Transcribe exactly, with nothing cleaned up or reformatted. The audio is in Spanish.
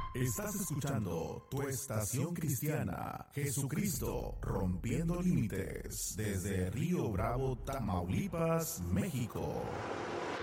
Estás escuchando tu estación cristiana, Jesucristo rompiendo límites, desde Río Bravo, Tamaulipas, México.